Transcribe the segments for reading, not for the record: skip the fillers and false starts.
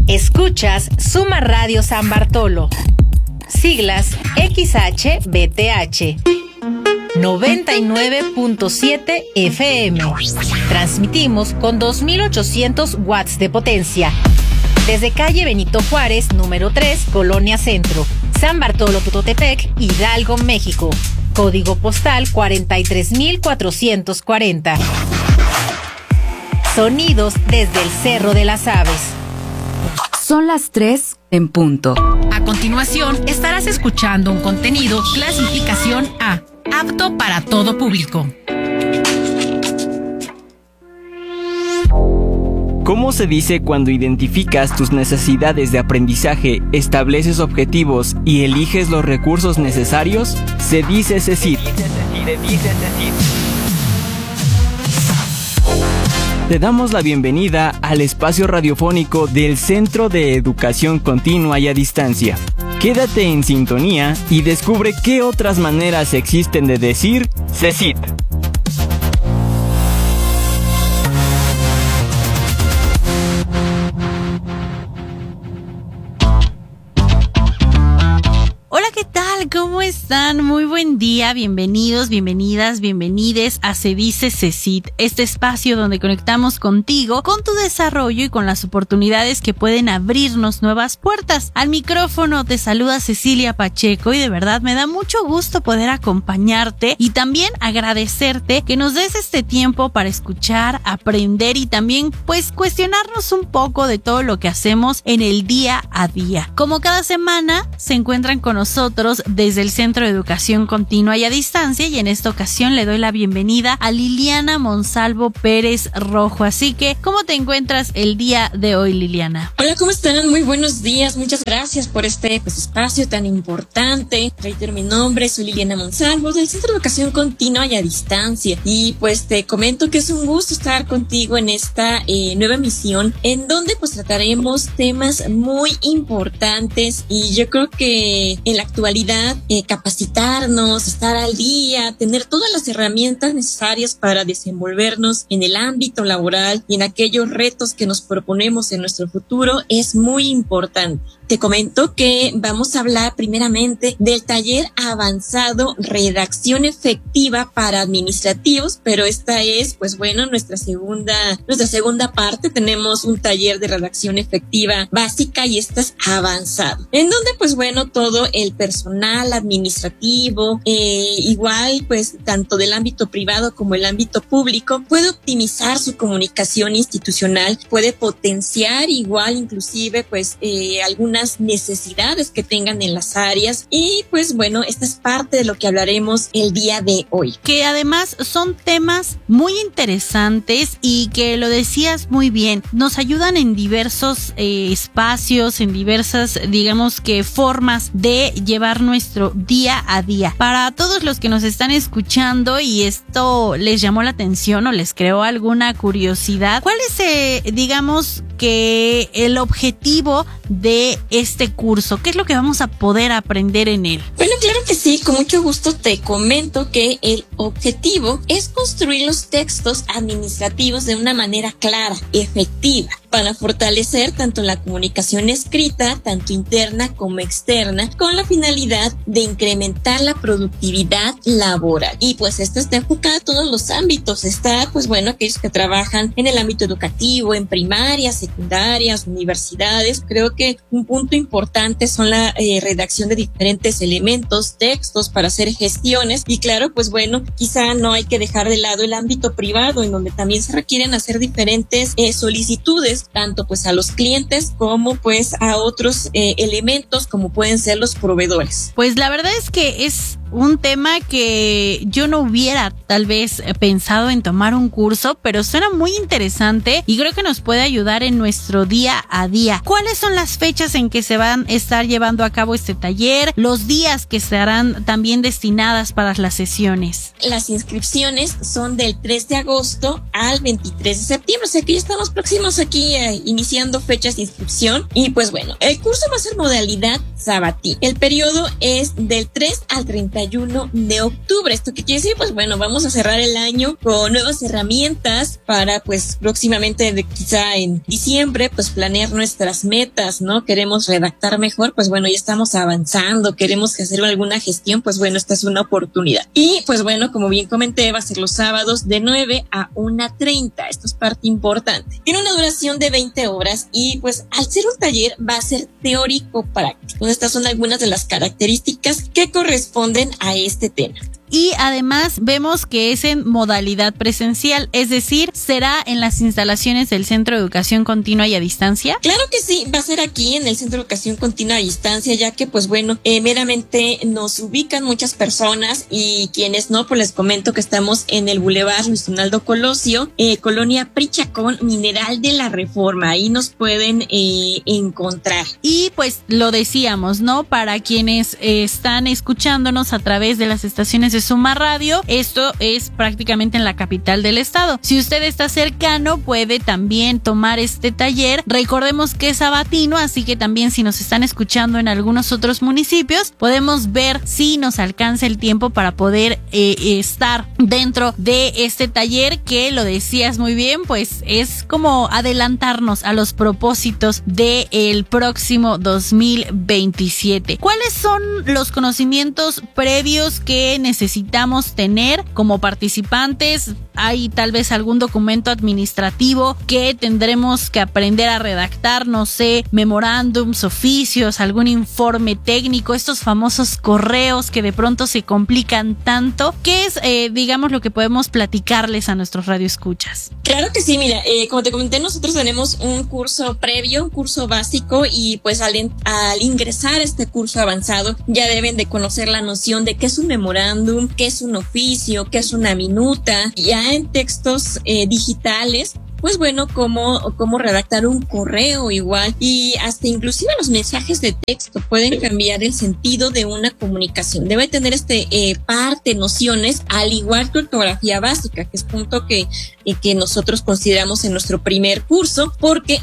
Escuchas Suma Radio San Bartolo. Siglas XHBTH. 99.7 FM. Transmitimos con 2800 watts de potencia. Desde calle Benito Juárez, número 3, Colonia Centro, San Bartolo Tutotepec, Hidalgo, México. Código postal 43440. Sonidos desde el Cerro de las Aves. Son las 3 en punto. A continuación, estarás escuchando un contenido clasificación A, apto para todo público. ¿Cómo se dice cuando identificas tus necesidades de aprendizaje, estableces objetivos y eliges los recursos necesarios? Se dice CECIT. Te damos la bienvenida al espacio radiofónico del Centro de Educación Continua y a Distancia. Quédate en sintonía y descubre qué otras maneras existen de decir CECIT. ¿Cómo están? Muy buen día, bienvenidos, bienvenidas, bienvenides a Se Dice CECIT, este espacio donde conectamos contigo, con tu desarrollo y con las oportunidades que pueden abrirnos nuevas puertas. Al micrófono te saluda Cecilia Pacheco y de verdad me da mucho gusto poder acompañarte y también agradecerte que nos des este tiempo para escuchar, aprender y también pues cuestionarnos un poco de todo lo que hacemos en el día a día. Como cada semana se encuentran con nosotros desde el Centro de Educación Continua y a Distancia y en esta ocasión le doy la bienvenida a Liliana Monsalvo Pérez Rojo. Así que, ¿cómo te encuentras el día de hoy, Liliana? Hola, ¿cómo están? Muy buenos días. Muchas gracias por este espacio tan importante. Reitero mi nombre, soy Liliana Monsalvo del Centro de Educación Continua y a Distancia. Y pues te comento que es un gusto estar contigo en esta nueva emisión en donde pues trataremos temas muy importantes y yo creo que en la actualidad capacitarnos, estar al día, tener todas las herramientas necesarias para desenvolvernos en el ámbito laboral y en aquellos retos que nos proponemos en nuestro futuro es muy importante. Te comento que vamos a hablar primeramente del taller avanzado Redacción Efectiva para Administrativos, pero esta es, pues bueno, nuestra segunda parte. Tenemos un taller de redacción efectiva básica y esta es avanzado, en donde, pues bueno, todo el personal administrativo, igual, pues tanto del ámbito privado como el ámbito público, puede optimizar su comunicación institucional, puede potenciar igual, inclusive, pues algunas necesidades que tengan en las áreas y pues bueno, esta es parte de lo que hablaremos el día de hoy. Que además son temas muy interesantes y que lo decías muy bien, nos ayudan en diversos espacios, en diversas, digamos que formas de llevar nuestro día a día. Para todos los que nos están escuchando y esto les llamó la atención o les creó alguna curiosidad, ¿cuál es, digamos que el objetivo de este curso? ¿Qué es lo que vamos a poder aprender en él? Bueno, claro que sí, con mucho gusto te comento que el objetivo es construir los textos administrativos de una manera clara, efectiva, para fortalecer tanto la comunicación escrita, tanto interna como externa, con la finalidad de incrementar la productividad laboral. Y pues esto está enfocado a todos los ámbitos. Está, pues bueno, aquellos que trabajan en el ámbito educativo, en primarias, secundarias, universidades. Creo que un punto importante son la redacción de diferentes elementos, textos para hacer gestiones. Y claro, pues bueno, quizá no hay que dejar de lado el ámbito privado, en donde también se requieren hacer diferentes solicitudes, tanto pues a los clientes como pues a otros elementos como pueden ser los proveedores. Pues la verdad es que es un tema que yo no hubiera tal vez pensado en tomar un curso, pero suena muy interesante y creo que nos puede ayudar en nuestro día a día. ¿Cuáles son las fechas en que se van a estar llevando a cabo este taller? Los días que estarán también destinadas para las sesiones. Las inscripciones son del 3 de agosto al 23 de septiembre, o sea que ya estamos próximos aquí iniciando fechas de inscripción. Y pues bueno, el curso va a ser modalidad sabatí. El periodo es del 3 al 31 31 de octubre. ¿Esto qué quiere decir? Pues bueno, vamos a cerrar el año con nuevas herramientas para pues próximamente, quizá en diciembre, pues planear nuestras metas, ¿no? Queremos redactar mejor, pues bueno, ya estamos avanzando, queremos hacer alguna gestión, pues bueno, esta es una oportunidad. Y pues bueno, como bien comenté, va a ser los sábados de 9 a 1:30. Esto es parte importante. Tiene una duración de 20 horas y pues al ser un taller va a ser teórico práctico. Estas son algunas de las características que corresponden a este tema. Y además vemos que es en modalidad presencial, es decir, ¿será en las instalaciones del Centro de Educación Continua y a Distancia? Claro que sí, va a ser aquí en el Centro de Educación Continua a Distancia, ya que pues bueno, meramente nos ubican muchas personas y quienes no, pues les comento que estamos en el Boulevard Luis Donaldo Colosio, Colonia Prichacón, Mineral de la Reforma. Ahí nos pueden encontrar. Y pues lo decíamos, ¿no? Para quienes están escuchándonos a través de las estaciones de Suma Radio, esto es prácticamente en la capital del estado. Si usted está cercano, puede también tomar este taller. Recordemos que es sabatino, así que también si nos están escuchando en algunos otros municipios, podemos ver si nos alcanza el tiempo para poder estar dentro de este taller, que lo decías muy bien, pues es como adelantarnos a los propósitos del próximo 2027. ¿Cuáles son los conocimientos previos que necesitamos tener como participantes? Hay tal vez algún documento administrativo que tendremos que aprender a redactar, no sé, memorándums, oficios, algún informe técnico, estos famosos correos que de pronto se complican tanto. ¿Qué es, digamos, lo que podemos platicarles a nuestros radioescuchas? Claro que sí, mira, como te comenté, nosotros tenemos un curso previo, un curso básico, y pues al ingresar a este curso avanzado ya deben de conocer la noción de qué es un memorándum, qué es un oficio, qué es una minuta. Ya en textos digitales, pues bueno, cómo redactar un correo igual, y hasta inclusive los mensajes de texto pueden cambiar el sentido de una comunicación. Debe tener nociones, al igual que ortografía básica, que es punto que nosotros consideramos en nuestro primer curso, porque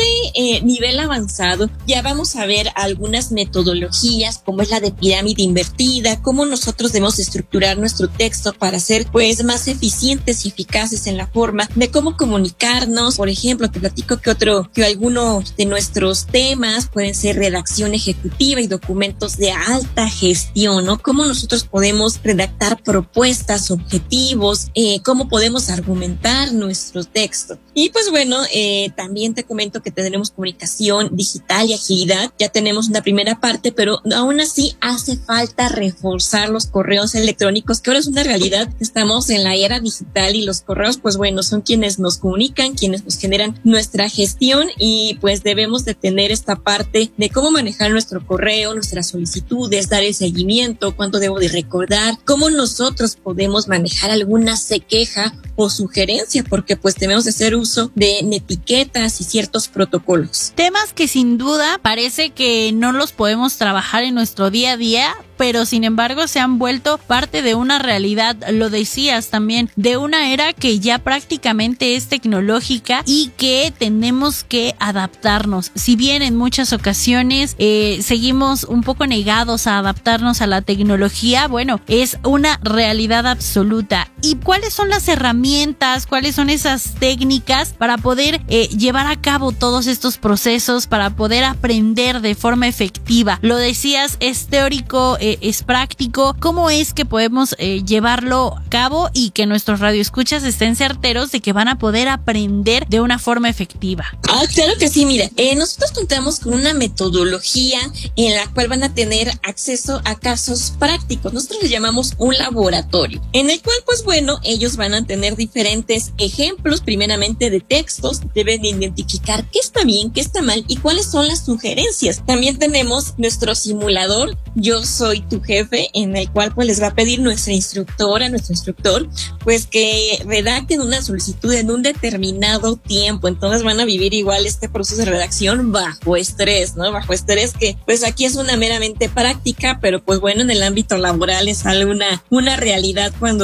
nivel avanzado ya vamos a ver algunas metodologías, como es la de pirámide invertida, cómo nosotros debemos estructurar nuestro texto para ser pues más eficientes y eficaces en la forma de cómo comunicar. Por ejemplo, te platico que algunos de nuestros temas pueden ser redacción ejecutiva y documentos de alta gestión, ¿no? Cómo nosotros podemos redactar propuestas, objetivos, cómo podemos argumentar nuestro texto. Y pues bueno, también te comento que tendremos comunicación digital y agilidad. Ya tenemos una primera parte, pero aún así hace falta reforzar los correos electrónicos, que ahora es una realidad. Estamos en la era digital y los correos, pues bueno, son quienes nos comunican, quienes nos generan nuestra gestión, y pues debemos de tener esta parte de cómo manejar nuestro correo, nuestras solicitudes, dar el seguimiento, cuánto debo de recordar, cómo nosotros podemos manejar alguna queja o sugerencia, porque pues debemos de hacer uso de etiquetas y ciertos protocolos. Temas que sin duda parece que no los podemos trabajar en nuestro día a día, pero sin embargo se han vuelto parte de una realidad, lo decías también, de una era que ya prácticamente es tecnológica y que tenemos que adaptarnos. Si bien en muchas ocasiones seguimos un poco negados a adaptarnos a la tecnología, bueno, es una realidad absoluta. ¿Y cuáles son las herramientas, cuáles son esas técnicas para poder llevar a cabo todos estos procesos, para poder aprender de forma efectiva? Lo decías, es teórico, es práctico. ¿Cómo es que podemos llevarlo a cabo y que nuestros radioescuchas estén certeros de que van a poder aprender de una forma efectiva? Claro que sí, mira, nosotros contamos con una metodología en la cual van a tener acceso a casos prácticos. Nosotros le llamamos un laboratorio, en el cual pues bueno, ellos van a tener diferentes ejemplos, primeramente de textos. Deben identificar qué está bien, qué está mal y cuáles son las sugerencias. También tenemos nuestro simulador, Yo Soy Tu Jefe, en el cual pues les va a pedir nuestra instructora, nuestro instructor, pues que redacten una solicitud en un determinado tiempo. Entonces van a vivir igual este proceso de redacción bajo estrés, ¿no? Bajo estrés, que pues aquí es una meramente práctica, pero pues bueno, en el ámbito laboral es una realidad cuando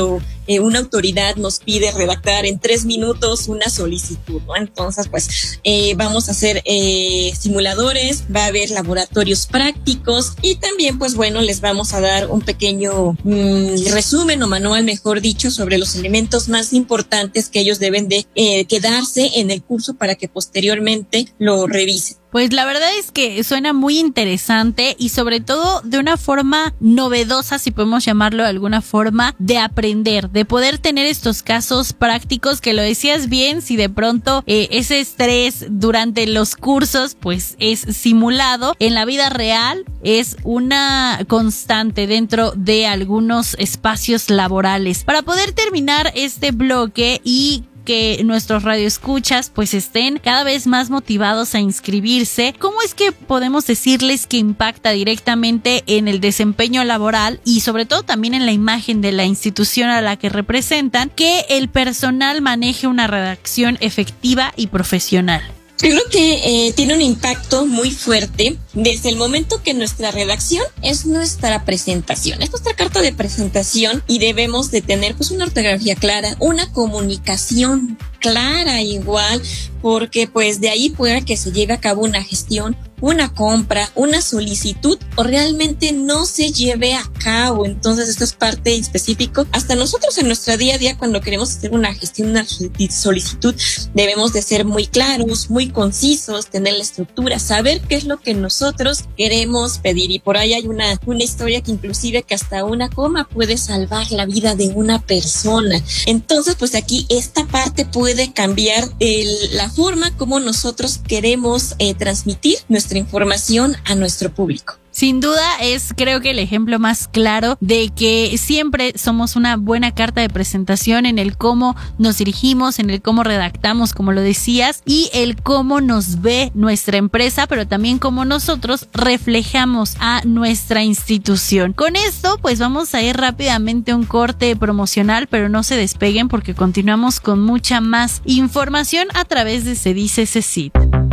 una autoridad nos pide redactar en 3 minutos una solicitud, ¿no? Entonces, pues vamos a hacer simuladores, va a haber laboratorios prácticos y también, pues bueno, les vamos a dar un pequeño resumen o manual, mejor dicho, sobre los elementos más importantes que ellos deben de quedarse en el curso para que posteriormente lo revisen. Pues la verdad es que suena muy interesante y sobre todo de una forma novedosa, si podemos llamarlo de alguna forma, de aprender, de poder tener estos casos prácticos que lo decías bien, si de pronto ese estrés durante los cursos pues es simulado, en la vida real es una constante dentro de algunos espacios laborales. Para poder terminar este bloque y que nuestros radioescuchas pues estén cada vez más motivados a inscribirse, ¿cómo es que podemos decirles que impacta directamente en el desempeño laboral y sobre todo también en la imagen de la institución a la que representan que el personal maneje una redacción efectiva y profesional? Yo creo que tiene un impacto muy fuerte desde el momento que nuestra redacción es nuestra presentación, es nuestra carta de presentación y debemos de tener pues una ortografía clara, una comunicación clara igual, porque pues de ahí pueda que se lleve a cabo una gestión, una compra, una solicitud o realmente no se lleve a cabo. Entonces esto es parte específico. Hasta nosotros en nuestro día a día cuando queremos hacer una gestión, una solicitud, debemos de ser muy claros, muy concisos, tener la estructura, saber qué es lo que nosotros queremos pedir. Y por ahí hay una historia que inclusive que hasta una coma puede salvar la vida de una persona. Entonces pues aquí esta parte puede cambiar la forma como nosotros queremos transmitir nuestra información a nuestro público. Sin duda es creo que el ejemplo más claro de que siempre somos una buena carta de presentación en el cómo nos dirigimos, en el cómo redactamos, como lo decías, y el cómo nos ve nuestra empresa, pero también cómo nosotros reflejamos a nuestra institución. Con esto, pues vamos a ir rápidamente a un corte promocional, pero no se despeguen porque continuamos con mucha más información a través de Se Dice CECIT.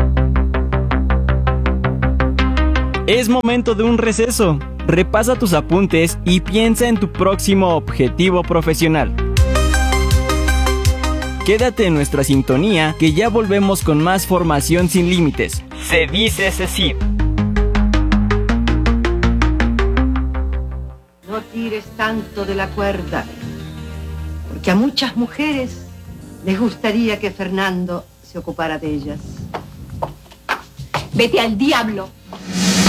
Es momento de un receso. Repasa tus apuntes y piensa en tu próximo objetivo profesional. Quédate en nuestra sintonía que ya volvemos con más formación sin límites. Se dice CECIT. No tires tanto de la cuerda, porque a muchas mujeres les gustaría que Fernando se ocupara de ellas. Vete al diablo.